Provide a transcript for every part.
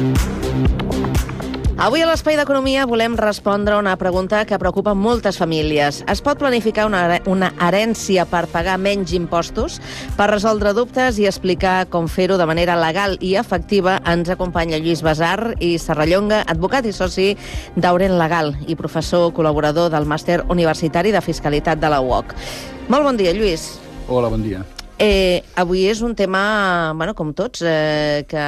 Avui a l'Espai d'Economia volem respondre a una pregunta que preocupa moltes famílies. Es pot planificar una herència per pagar menys impostos? Per resoldre dubtes i explicar com fer-ho de manera legal i efectiva, ens acompanya Lluís Basar i Serrallonga, advocat i soci d'Auren Legal i professor col·laborador del Màster Universitari de Fiscalitat de la UOC. Molt bon dia, Lluís. Hola, bon dia. Avui és un tema, com tots, que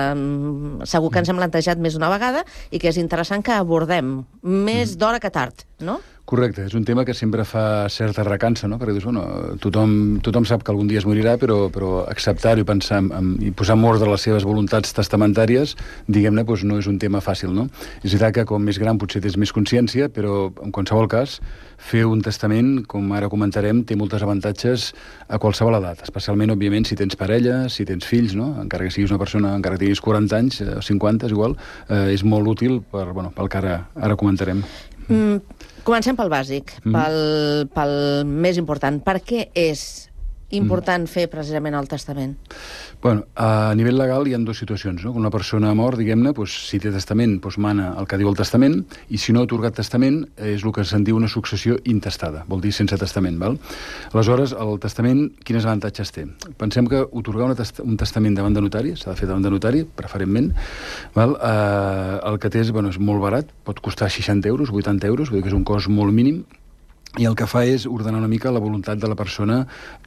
segur que ens hem plantejat més d'una vegada i que és interessant que abordem més d'hora que tard, no? Correcte, és un tema que sempre fa certa recança, no? Perquè dius, tothom sap que algun dia es morirà, però acceptar-ho i pensar i posar en ordre les seves voluntats testamentàries, diguem-ne, no és un tema fàcil, no? És veritat que com més gran potser tens més consciència, però en qualsevol cas, fer un testament, com ara comentarem, té molts avantatges a qualsevol edat, especialment, òbviament, si tens parella, si tens fills, no? Encara que siguis una persona, encara que tinguis 40 anys, 50, és igual, és molt útil pel que ara comentarem. Comencem pel bàsic, pel més important. Per què és important fer precisament el testament? Bueno, a nivell legal hi ha dues situacions, no? Quan una persona mor, diguem-ne, si té testament, mana el que diu el testament, i si no ha atorgat testament, és el que se'n diu una successió intestada, vol dir sense testament, val? Aleshores, el testament, quins avantatges té? Pensem que atorgar un testament davant de notari, s'ha de fer davant de notari, preferentment, val? El que té és molt barat, pot costar 60 euros, 80 euros, vull dir que és un cost molt mínim, i el que fa és ordenar una mica la voluntat de la persona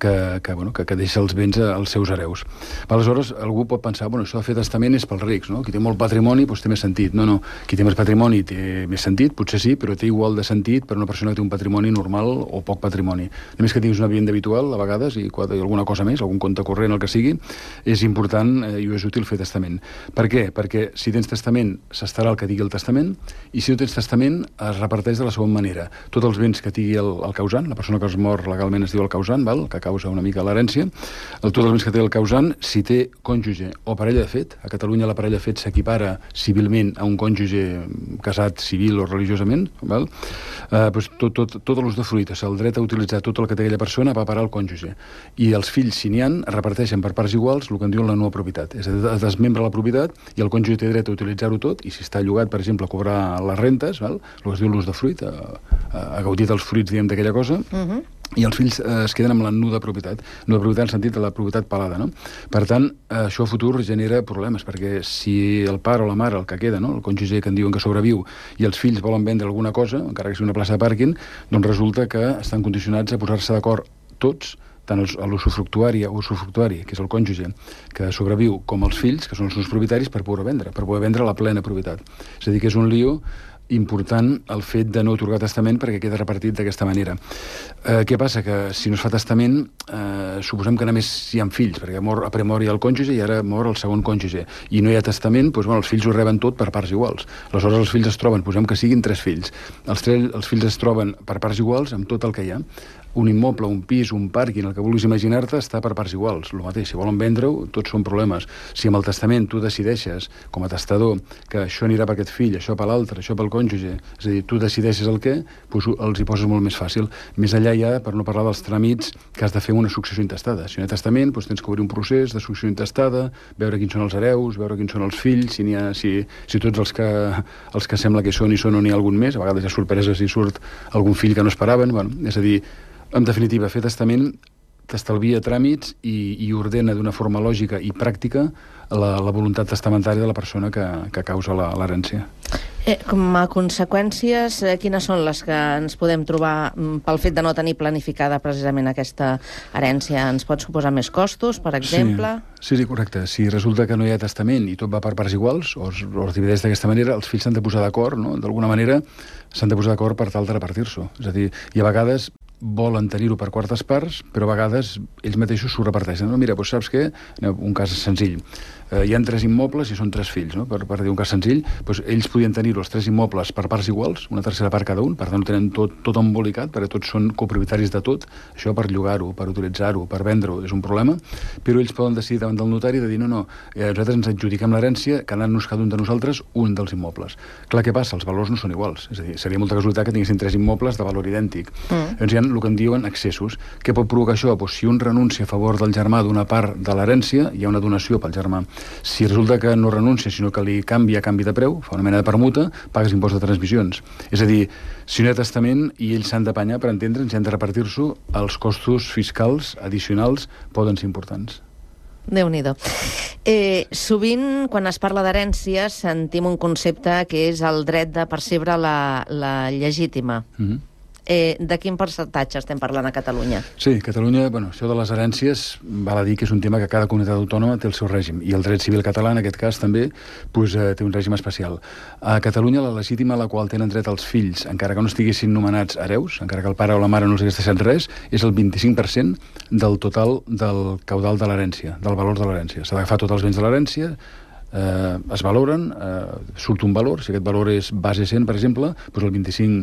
que deixa els béns als seus hereus. Aleshores, algú pot pensar, això de fer testament és pels rics, no? Qui té molt patrimoni té més sentit. No, qui té més patrimoni té més sentit, potser sí, però té igual de sentit per una persona que té un patrimoni normal o poc patrimoni. Només que tinguis una vivienda habitual, a vegades, i alguna cosa més, algun compte corrent, el que sigui, és important i és útil fer testament. Per què? Perquè si tens testament, s'estarà el que digui el testament, i si no tens testament, es reparteix de la següent manera. Tots els béns que tingui el causant, la persona que es mor legalment es diu el causant, que causa una mica l'herència, tots els béns que té el causant, si té cònjuge o parella de fet, a Catalunya la parella de fet s'equipara civilment a un cònjuge casat civil o religiosament, tot l'usdefruit, el dret a utilitzar tot el que té aquella persona va parar al cònjuge. I els fills, si n'hi ha, es reparteixen per parts iguals el que en diuen la nua propietat. És a dir, es desmembra la propietat i el cònjuge té dret a utilitzar-ho tot, i si està llogat, per exemple, a cobrar les rentes, el que es diu l'usdefruit, a gaudir dels fruits, diguem, d'aquella cosa, i els fills es queden amb la nuda propietat. Nuda propietat en el sentit de la propietat pelada, no? Per tant, això a futur genera problemes, perquè si el pare o la mare, el que queda, no? El cònjuge que en diuen que sobreviu, i els fills volen vendre alguna cosa, encara que sigui una plaça de pàrquing, doncs resulta que estan condicionats a posar-se d'acord tots, tant l'usufructuari o usufructuari, que és el cònjuge que sobreviu, com els fills, que són els seus propietaris, per poder vendre la plena propietat. És a dir, que és un lío important el fet de no atorgar testament perquè queda repartit d'aquesta manera. Què passa? Que si no es fa testament, suposem que només hi ha fills, perquè a mor hi ha el cònjuge i ara mor el segon cònjuge, i no hi ha testament, els fills ho reben tot per parts iguals. Aleshores els fills es troben, posem que siguin 3 fills. Els fills es troben per parts iguals amb tot el que hi ha. Un immoble, un pis, un pàrquing, el que vulguis imaginar-te, està per parts iguals. El mateix, si volen vendre-ho, tots són problemes. Si amb el testament tu decideixes, com a testador, que això anirà per aquest fill, això per l'altre, això pel cònjuge, és a dir, tu decideixes el què, els hi poses molt més fàcil. Més enllà ja, per no parlar dels tràmits que has de fer una successió intestada. Si no hi ha testament, tens que obrir un procés de successió intestada, veure quins són els hereus, veure quins són els fills, si tots els que sembla que hi són o n'hi ha algun més, a vegades hi ha sorpreses si surt algun fill que no esperaven, és a dir, en definitiva, fer testament t'estalvia tràmits i ordena d'una forma lògica i pràctica la voluntat testamentària de la persona que causa l'herència. Com a conseqüències, quines són les que ens podem trobar pel fet de no tenir planificada precisament aquesta herència? Ens pot suposar més costos, per exemple? Sí, correcte. Si resulta que no hi ha testament i tot va per parts iguals, o es divideix d'aquesta manera, els fills s'han de posar d'acord, no? D'alguna manera s'han de posar d'acord per tal de repartir-s'ho. És a dir, i a vegades volen tenir-ho per quartes parts, però a vegades ells mateixos s'ho reparteixen. No, mira, saps què? Un cas senzill. Hi ha 3 immobles i són 3 fills, no? Per dir un cas senzill, ells podien tenir els 3 immobles per parts iguals, una tercera part cada un, per tant ho tenen tot embolicat, perquè tots són copropietaris de tot. Això per llogar-ho, per utilitzar-ho, per vendre-ho, és un problema, però ells poden decidir davant del notari de dir nosaltres ens adjudiquem l'herència quedant-nos cada un de nosaltres un dels immobles. Clar, què passa? Els valors no són iguals. És a dir, seria molta casualitat que tinguessin 3 immobles de valor idèntic. Llavors hi ha el que en diuen excessos. Què pot provocar això? Si un renuncia a favor del germà d'una part de l'herència, hi ha una donació pel germà. Si resulta que no renuncia, sinó que li canvia a canvi de preu, fa una mena de permuta, pagues impost de transmissions. És a dir, si no hi ha testament i ells s'han d'apanyar per entendre'ns, i han de repartir-s'ho, els costos fiscals addicionals poden ser importants. Déu-n'hi-do. Sovint, quan es parla d'herència, sentim un concepte que és el dret de percebre la llegítima. De quin percentatge estem parlant a Catalunya? Sí, Catalunya, això de les herències, val a dir que és un tema que cada comunitat autònoma té el seu règim, i el dret civil català, en aquest cas, també té un règim especial. A Catalunya, la legítima a la qual tenen dret els fills, encara que no estiguessin nomenats hereus, encara que el pare o la mare no els hagués deixat res, és el 25% del total del caudal de l'herència, del valor de l'herència. S'ha d'agafar tots els béns de l'herència, es valoren, surt un valor, si aquest valor és base 100, per exemple, doncs el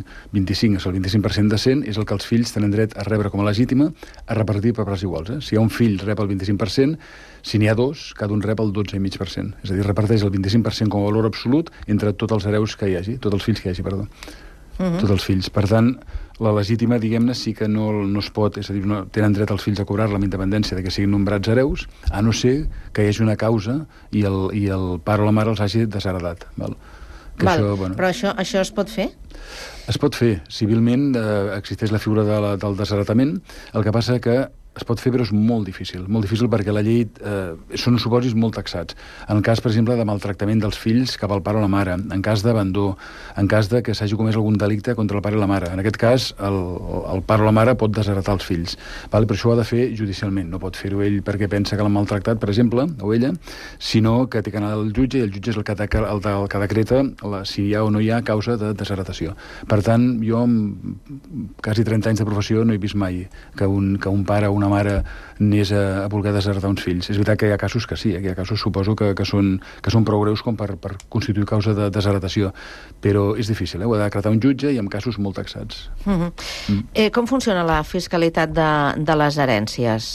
25% de 100 és el que els fills tenen dret a rebre com a legítima, a repartir per parts iguals. Si hi ha un fill, rep el 25%, si n'hi ha dos, cada un rep el 12,5%. És a dir, reparteix el 25% com a valor absolut entre tots els hereus que hi hagi, tots els fills que hi hagi, perdó. Tots els fills. Per tant, la legítima, diguem-ne, sí que no es pot, és a dir, no tenen dret els fills a cobrar-la amb independència de que siguin nombrats hereus, a no ser que hi hagi una causa i el pare o la mare els hagi desheredat. Però això es pot fer? Es pot fer. Civilment existeix la figura del desheretament. El que passa que es pot fer, però és molt difícil perquè la llei són supòsits molt taxats. En el cas, per exemple, de maltractament dels fills cap al pare o la mare, en cas d'abandó, en cas de que s'hagi comès algun delicte contra el pare i la mare. En aquest cas, el pare o la mare pot desheretar els fills. Però això ho ha de fer judicialment. No pot fer-ho ell perquè pensa que l'han maltractat, per exemple, o ella, sinó que té que anar al jutge, i el jutge és el que decreta si hi ha o no hi ha causa de desheretació. Per tant, jo, amb quasi 30 anys de professió, no he vist mai que un pare o una mare anés a voler desheretar uns fills. És veritat que hi ha casos que sí, hi ha casos, suposo, que són prou greus com per constituir causa de desheretació, però és difícil, ho ha de decretar un jutge i amb casos molt taxats. Com funciona la fiscalitat de les herències?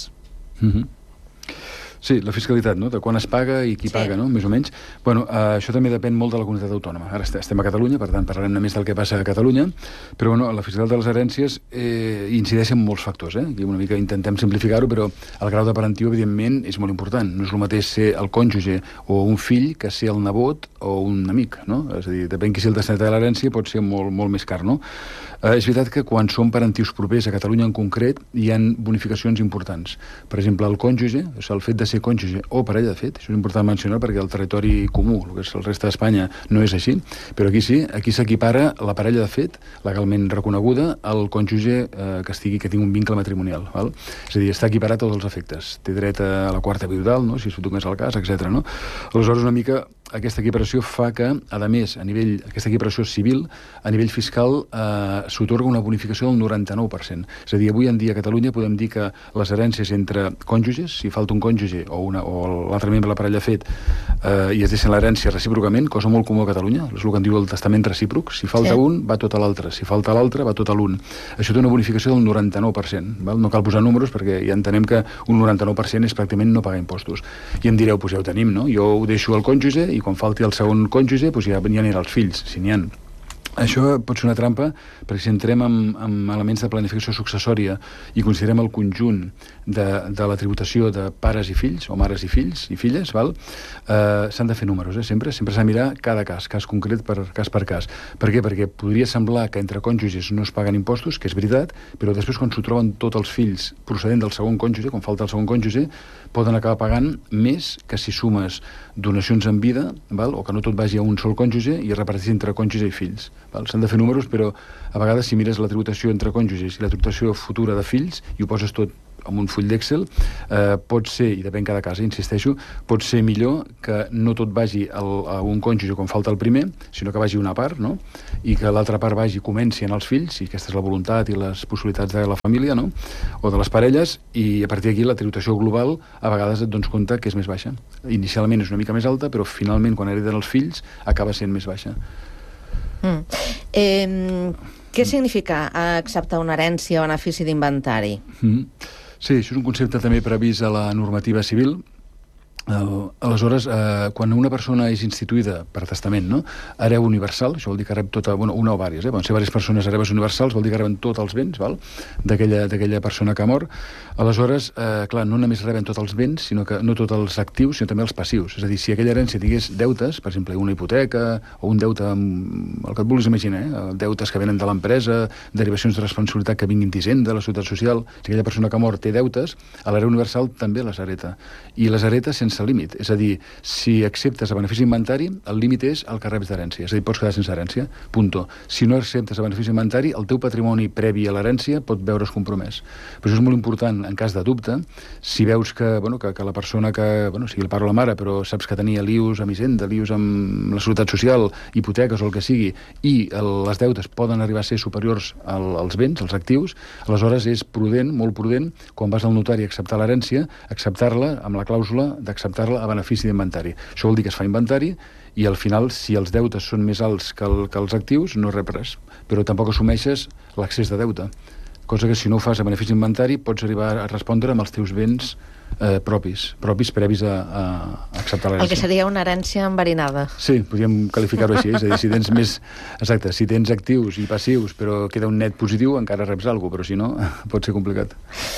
Sí, la fiscalitat, no? De quan es paga i qui paga, no? Més o menys. Això també depèn molt de la comunitat autònoma. Ara estem a Catalunya, per tant parlarem només del que passa a Catalunya, però la fiscalitat de les herències incideix en molts factors, i una mica intentem simplificar-ho, però el grau de parentiu, evidentment, és molt important. No és el mateix ser el cònjuge o un fill que ser el nebot o un amic, no? És a dir, depèn qui sigui el destinatari de l'herència, pot ser molt, molt més car, no? És veritat que quan són parentius propers, a Catalunya en concret, hi ha bonificacions importants. Per exemple, el cònjuge, el fet de ser cònjuge o parella de fet, això és important mencionar perquè el territori comú, el que és el reste d'Espanya, no és així, però aquí sí, aquí s'equipara la parella de fet, legalment reconeguda, al cònjuge que tingui un vincle matrimonial. És a dir, està equiparat a tots els efectes. Té dret a la quarta viudal, si s'ho toqués el cas, etc. Aleshores, una mica aquesta equiparació fa que, a més, aquesta equiparació civil, a nivell fiscal, s'atorga una bonificació del 99%. És a dir, avui en dia a Catalunya podem dir que les herències entre cònjuges, si falta un cònjuge o l'altre membre de la parella fet, i es deixen l'herència recíprocament, cosa molt comú a Catalunya, és el que en diu el testament recíproc. Si falta un, va tot a l'altre. Si falta l'altre, va tot a l'un. Això té una bonificació del 99%. No cal posar números perquè ja entenem que un 99% és pràcticament no pagar impostos. I em direu, ja ho tenim, no? Jo ho deixo al cònjuge i quan falti el segon cònjuge ja anirà als fills, si n'hi ha. Això pot ser una trampa, perquè si entrem en elements de planificació successòria i considerem el conjunt de la tributació de pares i fills, o mares i fills i filles, s'han de fer números, sempre s'ha de mirar cada cas concret cas per cas. Per què? Perquè podria semblar que entre cònjuges no es paguen impostos, que és veritat, però després quan s'ho troben tots els fills procedent del segon cònjuge, quan falta el segon cònjuge, poden acabar pagant més que si sumes donacions en vida, o que no tot vagi a un sol cònjuge i es reparteixi entre cònjuge i fills. S'han de fer números, però a vegades si mires la tributació entre cònjuges i la tributació futura de fills i ho poses tot amb un full d'Excel, pot ser, i depèn cada cas, insisteixo, pot ser millor que no tot vagi a un cònjuge quan falta el primer, sinó que vagi una part, no? I que l'altra part comenci en els fills, i aquesta és la voluntat i les possibilitats de la família, no? O de les parelles, i a partir d'aquí la tributació global a vegades et dones compte que és més baixa. Inicialment és una mica més alta, però finalment, quan hereden els fills, acaba sent més baixa. Què significa acceptar una herència o benefici d'inventari? Sí, això és un concepte també previst a la normativa civil. Aleshores, quan una persona és instituïda per testament, no? Hereu universal, això vol dir que rep tota, una o diverses, poden ser diverses persones hereves universals, vol dir que reben tots els béns, val? D'aquella persona que ha mort. Aleshores, clar, no només reben tots els béns, sinó que no tots els actius, sinó també els passius. És a dir, si aquella herència tingués deutes, per exemple, una hipoteca o un deute amb el que et vulguis imaginar, deutes que venen de l'empresa, derivacions de responsabilitat que vinguin d'Hisenda, de la Seguretat Social, si aquella persona que ha mort té deutes, l'hereu universal també les hereta. I les hereta sense límit. És a dir, si acceptes a benefici inventari, el límit és el que reps d'herència. És a dir, pots quedar sense herència. Punto. Si no acceptes a benefici inventari, el teu patrimoni previ a l'herència pot veure's compromès. Però això és molt important en cas de dubte. Si veus que la persona que, si el pare o la mare, però saps que tenia lius amb Hisenda, lius amb la Seguretat Social, hipoteques o el que sigui, i les deutes poden arribar a ser superiors als béns, als actius, aleshores és prudent, molt prudent, quan vas al notari a acceptar l'herència, acceptar-la amb la clàusula d'acceptar-la a benefici d'inventari. Això vol dir que es fa inventari i al final, si els deutes són més alts que els actius, no rep res. Però tampoc assumeixes l'excés de deute. Cosa que si no ho fas a benefici d'inventari pots arribar a respondre amb els teus béns propis previs a acceptar l'herència. El que seria una herència enverinada. Sí, podríem qualificar-ho així. És a dir, si tens més... Exacte, si tens actius i passius, però queda un net positiu, encara reps alguna cosa, però si no, pot ser complicat.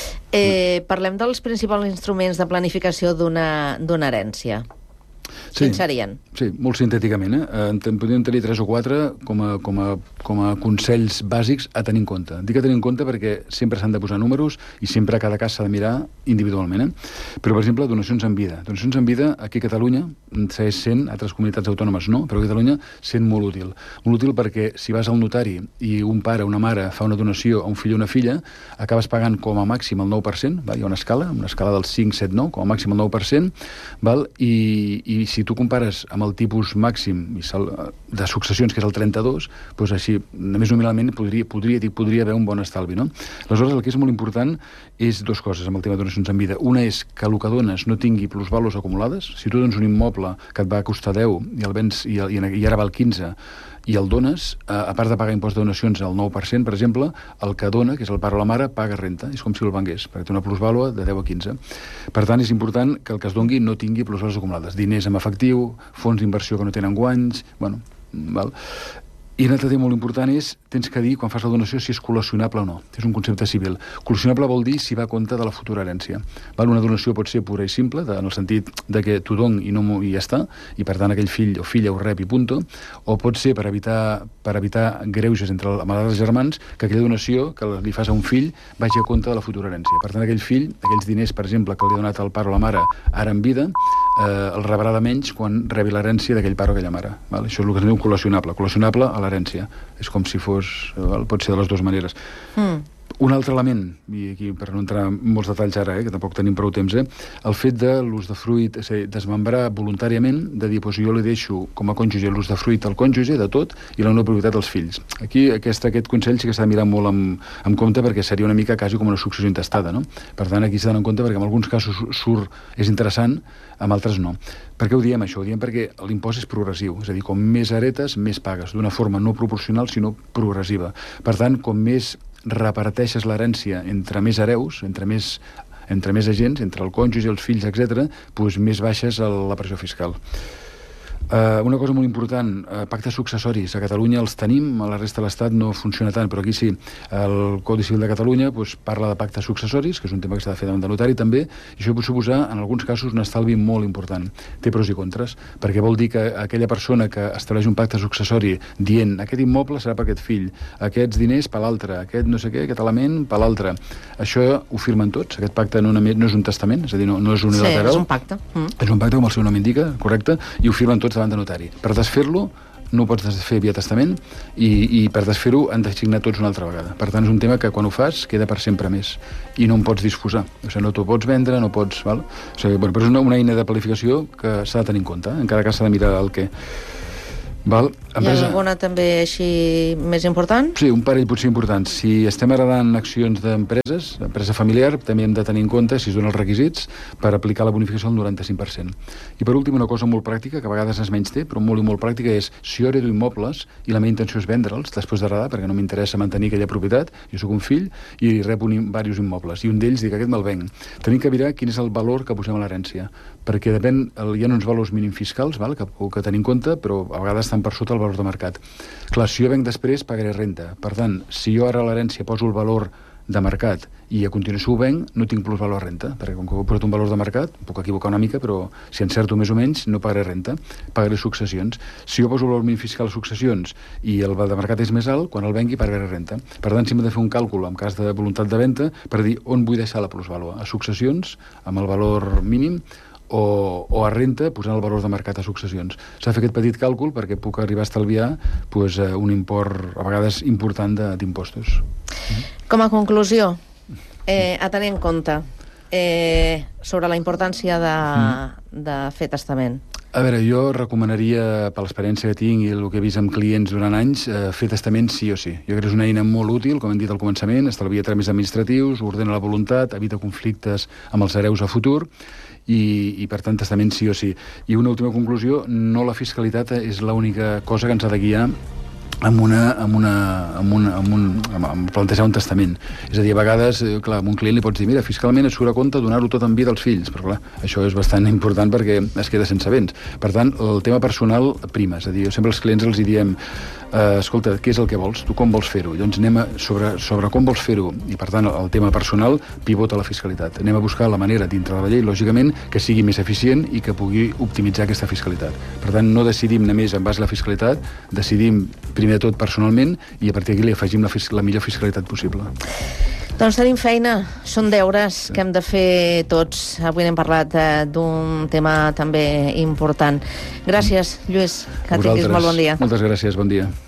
Parlem dels principals instruments de planificació d'una herència. Quins serien? Sí, molt sintèticament. Podríem tenir 3 o 4 com a consells bàsics a tenir en compte. Dic a tenir en compte perquè sempre s'han de posar números i sempre cada cas s'ha de mirar individualment. Però, per exemple, donacions en vida. Donacions en vida aquí a Catalunya segueix sent, altres comunitats autònomes no, però a Catalunya sent molt útil. Molt útil perquè si vas al notari i un pare o una mare fa una donació a un fill o una filla, acabes pagant com a màxim el 9%, val? Hi ha una escala del 5, 7, 9, com a màxim el 9%, val? I si tu compares amb el tipus màxim de successions, que és el 32, doncs així, només nominalment podria haver un bon estalvi, no? Aleshores, el que és molt important és 2 coses amb el tema de donacions en vida. Una és que el que dones no tingui plusvàlues acumulades. Si tu dones un immoble que et va costar 10 i el vens i ara val 15 i el dones, a part de pagar impost de donacions al 9%, per exemple, el que dona, que és el pare o la mare, paga renta. És com si el vengués, perquè té una plusvàlua de 10 a 15. Per tant, és important que el que es dongui no tingui plusvàlues acumulades. Diners en efectiu, fons d'inversió que no tenen guanys... val? I un altre tema molt important és, tens que dir, quan fas la donació, si és col·lacionable o no. És un concepte civil. Col·lacionable vol dir si va a compte de la futura herència. Una donació pot ser pura i simple, en el sentit de que t'ho don i ja està, i per tant aquell fill o filla ho rep i punto, o pot ser per evitar greuges amb els germans, que aquella donació que li fas a un fill vagi a compte de la futura herència. Per tant, aquell fill, aquells diners, per exemple, que li ha donat el pare o la mare ara en vida, el rebrà de menys quan rebi l'herència d'aquell pare o aquella mare. Això és el que es diu col·lacionable. Col·lacionable a l'herència. És com si fos... pot ser de les dues maneres. Un altre element, i aquí per no entrar en molts detalls ara, que tampoc tenim prou temps, el fet de l'usdefruit, és a dir, desmembrar voluntàriament, de dir, jo li deixo com a cònjuge l'usdefruit al cònjuge de tot i la no propietat als fills. Aquí aquest consell sí que s'ha de mirar molt en compte perquè seria una mica quasi com una successió intestada, no? Per tant, aquí s'ha d'anar en compte perquè en alguns casos és interessant, en altres no. Per què ho diem, això? Ho diem perquè l'impost és progressiu, és a dir, com més heretes, més pagues, d'una forma no proporcional, sinó progressiva. Per tant, com més reparteixes l'herència entre més hereus, entre més agents, entre el cònjuge, els fills, etc., doncs més baixes la pressió fiscal. Una cosa molt important, pactes successoris. A Catalunya els tenim, a la resta de l'Estat no funciona tant, però aquí sí. El Codi Civil de Catalunya parla de pactes successoris, que és un tema que s'ha de fer davant de notari també, i això pot suposar, en alguns casos, un estalvi molt important. Té pros i contres, perquè vol dir que aquella persona que estableix un pacte successori dient aquest immoble serà per aquest fill, aquests diners per l'altre, aquest no sé què, aquest element per l'altre. Això ho firmen tots. Aquest pacte no és un testament, és a dir, no és unilateral. Sí, és un pacte. És un pacte, com el seu nom indica, correcte, i ho firmen tots davant de notari. Per desfer-lo no ho pots desfer via testament i per desfer-ho han de signar tots una altra vegada. Per tant, és un tema que quan ho fas queda per sempre més i no en pots disposar. O sigui, no t'ho pots vendre, no pots... Val? O sigui, però és una eina de planificació que s'ha de tenir en compte. En cada cas s'ha de mirar el què. Val? Hi ha alguna també així més important? Sí, un parell potser important. Si estem heredant accions d'empreses, empresa familiar, també hem de tenir en compte, si es donen els requisits, per aplicar la bonificació al 95%. I per últim, una cosa molt pràctica, que a vegades es menys té, però molt i molt pràctica, és si jo heredo immobles i la meva intenció és vendre'ls després d'heredar, perquè no m'interessa mantenir aquella propietat, jo sóc un fill i rep diversos immobles, i un d'ells dic, aquest me'l venc. Tenim que mirar quin és el valor que posem a l'herència, perquè depèn, hi ha uns valors mínims fiscals, val, que tenir en compte, però a vegades estan per sota el valor de mercat. Clar, si jo venc després, pagaré renta. Per tant, si jo ara a l'herència poso el valor de mercat i a continuació ho venc, no tinc plus valor renta, perquè com que ho porto un valor de mercat, em puc equivocar una mica, però si encerto més o menys, no pagaré renta, pagaré successions. Si jo poso el valor mínim fiscal a successions i el de mercat és més alt, quan el vengui pagaré renta. Per tant, si hem de fer un càlcul en cas de voluntat de venda per dir on vull deixar la plusvalor, a successions, amb el valor mínim, o a renta, posant el valor de mercat a successions. S'ha de fer aquest petit càlcul perquè puc arribar a estalviar un import, a vegades, important d'impostos. Com a conclusió, a tenir en compte sobre la importància de fer testament. A veure, jo recomanaria, per l'experiència que tinc i el que he vist amb clients durant anys, fer testament sí o sí. Jo crec que és una eina molt útil, com hem dit al començament, estalvia tràmits administratius, ordena la voluntat, evita conflictes amb els hereus a futur, i per tant, testament sí o sí. I una última conclusió, no la fiscalitat és l'única cosa que ens ha de guiar amb plantejar un testament. És a dir, a vegades, clar, a un client li pots dir, mira, fiscalment et surt a compte donar-ho tot en vida als fills, però clar, això és bastant important perquè es queda sense béns. Per tant, el tema personal prima, és a dir, jo sempre als clients els diem, escolta, què és el que vols? Tu com vols fer-ho? Llavors anem sobre com vols fer-ho, i per tant el tema personal pivota la fiscalitat. Anem a buscar la manera dintre de la llei, lògicament, que sigui més eficient i que pugui optimitzar aquesta fiscalitat. Per tant, no decidim només en base a la fiscalitat, decidim primer de tot personalment i a partir d'aquí li afegim la millor fiscalitat possible. Doncs tenim feina, són deures que hem de fer tots. Avui n'hem parlat d'un tema també important. Gràcies, Lluís, que tinguis molt bon dia. Moltes gràcies, bon dia.